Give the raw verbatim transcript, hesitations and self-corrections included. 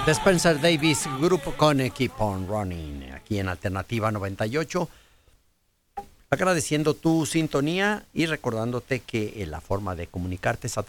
de Spencer Davis, grupo con Keep on Running, aquí en Alternativa noventa y ocho. Agradeciendo tu sintonía y recordándote que la forma de comunicarte es a